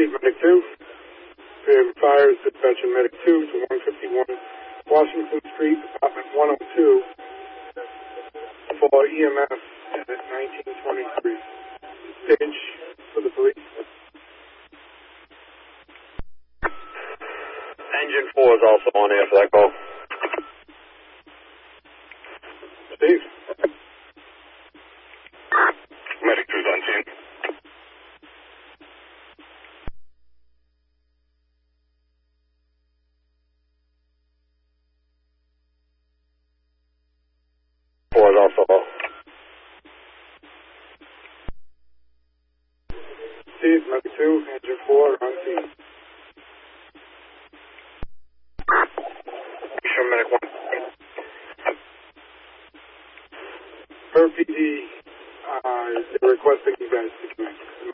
Chief Medic 2. Fires dispatcher Medic 2 to 151 Washington Street, apartment 102 for EMS at 1923. Stage for the police. Engine 4 is also on air for that call. Steve. Medic 2's on scene. Is also low. Steve, Medic 2, Engine 4 on scene. Sure, Medic 1. Per PD, they're requesting you guys to come in.